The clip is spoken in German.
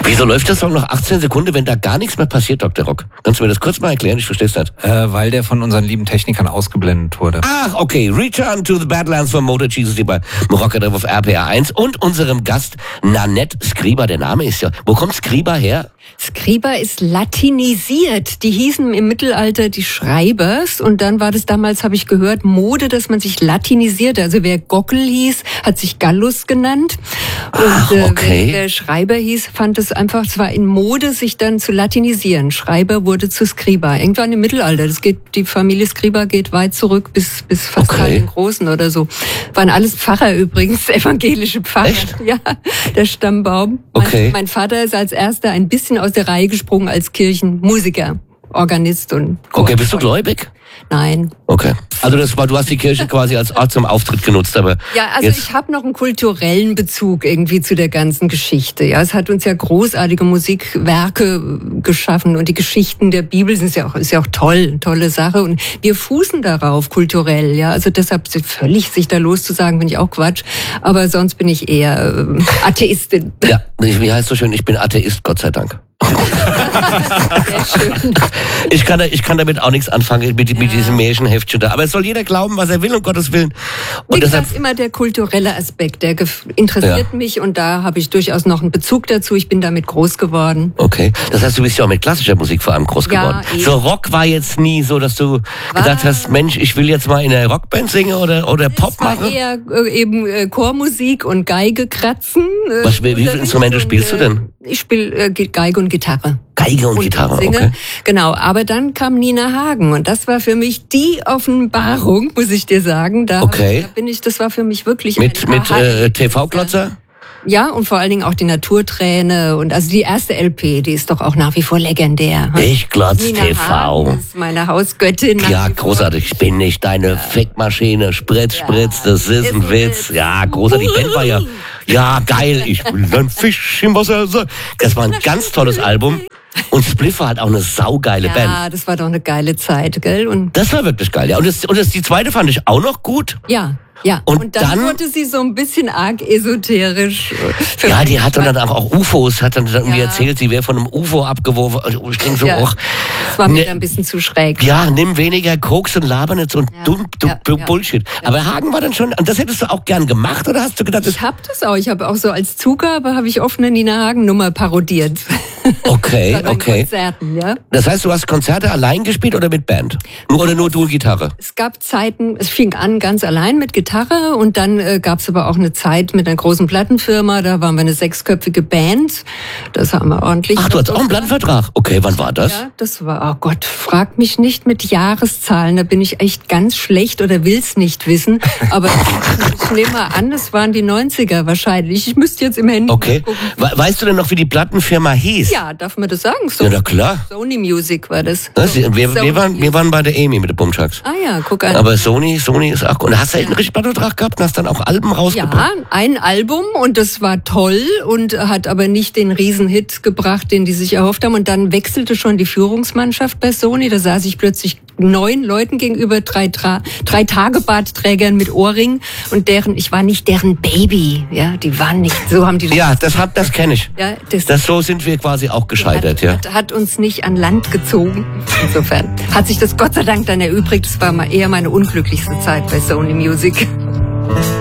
Wieso läuft das Song noch 18 Sekunden, wenn da gar nichts mehr passiert, Dr. Rock? Kannst du mir das kurz mal erklären? Ich verstehe es nicht. Weil der von unseren lieben Technikern ausgeblendet wurde. Ach, okay. Return to the Badlands von Motor Jesus hier bei Rocker auf RPR 1 und unserem Gast Nanette Skriba. Der Name ist ja... Wo kommt Skriba her? Skriba ist latinisiert. Die hießen im Mittelalter die Schreibers und dann war das damals, habe ich gehört, Mode, dass man sich latinisiert. Also wer Gockel hieß, hat sich Gallus genannt. Und okay. wer Schreiber hieß, fand es einfach, es war in Mode, sich dann zu latinisieren. Schreiber wurde zu Skriba. Irgendwann im Mittelalter. Die Familie Skriba geht weit zurück bis fast den Großen oder so. Waren alles Pfarrer übrigens, evangelische Pfarrer. Echt? Ja, der Stammbaum. Okay. Mein Vater ist als erster ein bisschen aus der Reihe gesprungen als Kirchenmusiker, Organist und Chor. Okay, bist du gläubig? Nein. Okay. Also du hast die Kirche quasi als Ort zum Auftritt genutzt, aber ja, also ich habe noch einen kulturellen Bezug irgendwie zu der ganzen Geschichte. Ja, es hat uns ja großartige Musikwerke geschaffen und die Geschichten der Bibel ist ja auch tolle Sache und wir fußen darauf kulturell. Ja, also deshalb völlig sich da loszusagen, bin ich auch Quatsch. Aber sonst bin ich eher Atheistin. Ja, wie heißt so schön? Ich bin Atheist, Gott sei Dank. Sehr schön. Ich kann damit auch nichts anfangen mit diesem Märchenheftchen da. Aber es soll jeder glauben, was er will, um Gottes Willen. Und das ist immer der kulturelle Aspekt, der interessiert mich und da habe ich durchaus noch einen Bezug dazu. Ich bin damit groß geworden. Okay, das heißt, du bist ja auch mit klassischer Musik vor allem groß geworden. So Rock war jetzt nie so, dass du gedacht hast, Mensch, ich will jetzt mal in einer Rockband singen oder Pop machen? Es war eher eben Chormusik und Geige kratzen. Wie viele Instrumente spielst du denn? Ich spiele Geige und Gitarre. Geige und Gitarre, singe. Okay. Genau, aber dann kam Nina Hagen und das war für mich die Offenbarung, muss ich dir sagen. Das war für mich wirklich mit TV-Klotzer? Ja, und vor allen Dingen auch die Naturträne und also die erste LP, die ist doch auch nach wie vor legendär. Ich glotz TV. Das ist meine Hausgöttin. Ja, großartig. Ich bin nicht deine Fickmaschine. Spritz, das ist ein Witz. Ja, großartig. Die Band war ja geil. Ich bin ein Fisch im Wasser. Das war ein ganz tolles Album. Und Spliffer hat auch eine saugeile Band. Ja, das war doch eine geile Zeit, gell? Und das war wirklich geil, ja. Und die zweite fand ich auch noch gut. Ja, und dann wurde sie so ein bisschen arg esoterisch. Ja, die hat dann auch UFOs, hat dann irgendwie erzählt, sie wäre von einem UFO abgeworfen. Ich denke so, das war mir ein bisschen zu schräg. Ja, nimm weniger Koks und laber nicht so Bullshit. Ja. Aber Hagen war dann schon, und das hättest du auch gern gemacht, oder hast du gedacht? Ich hab das auch. Ich habe auch so als Zugabe, habe ich oft eine Nina Hagen-Nummer parodiert. Okay. Konzerten, ja. Das heißt, du hast Konzerte allein gespielt oder mit Band? Oder nur du und Gitarre? Es gab Zeiten, es fing an ganz allein mit Gitarre und dann gab es aber auch eine Zeit mit einer großen Plattenfirma, da waren wir eine 6-köpfige Band. Das haben wir ordentlich. Ach, du hattest auch einen Plattenvertrag? Okay, wann war das? Ja, das war, oh Gott, frag mich nicht mit Jahreszahlen, da bin ich echt ganz schlecht oder will's nicht wissen. Aber ich nehme mal an, das waren die 90er wahrscheinlich. Ich müsste jetzt im Handy gucken. Weißt du denn noch, wie die Plattenfirma hieß? Ja, darf man das sagen? Ja, na klar. Sony Music war das. Wir waren bei der Amy mit den Bumchucks. Ah ja, guck an. Aber Sony ist auch... Und hast du einen richtigen Plattenvertrag gehabt und hast dann auch Alben rausgebracht? Ja, ein Album und das war toll und hat aber nicht den Riesenhit gebracht, den die sich erhofft haben. Und dann wechselte schon die Führungsmannschaft bei Sony. Da saß ich plötzlich 9 Leuten gegenüber, 3 Tagebartträgern mit Ohrring und ich war nicht deren Baby. Ja, die waren nicht, so haben die... Ja, das kenne ich. Ja, so sind wir quasi auch gescheitert, hat uns nicht an Land gezogen. Insofern hat sich das Gott sei Dank dann erübrigt. Es war eher meine unglücklichste Zeit bei Sony Music.